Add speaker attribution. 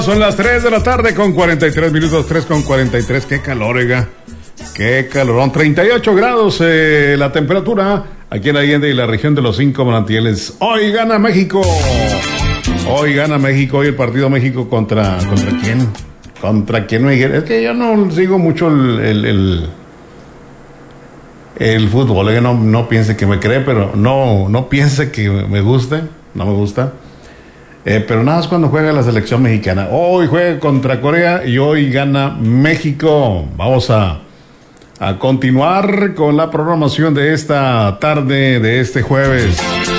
Speaker 1: Son las 3 de la tarde con 43 minutos, 3 con 43. Qué calor, oiga. Qué calorón. 38 grados la temperatura aquí en Allende y la región de los 5 manantiales. Hoy gana México. Hoy gana México. Hoy el partido México contra quién. ¿Contra quién me dijeron? Es que yo no sigo mucho el fútbol. Oiga, no piense que me cree, pero no piense que me guste. No me gusta. Pero nada más cuando juega la selección mexicana. Hoy juega contra Corea y hoy gana México. Vamos a continuar con la programación de esta tarde, de este jueves.